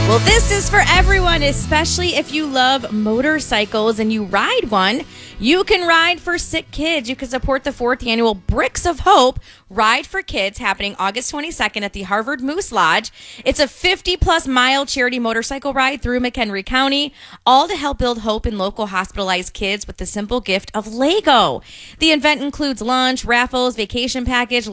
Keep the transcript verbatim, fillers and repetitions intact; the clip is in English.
Well, this is for everyone, especially if you love motorcycles and you ride one. You can ride for sick kids. You can support the fourth annual Bricks of Hope Ride for Kids happening August twenty-second at the Harvard Moose Lodge. It's a fifty plus mile charity motorcycle ride through McHenry County, all to help build hope in local hospitalized kids with the simple gift of Lego. The event includes lunch, raffles, vacation package,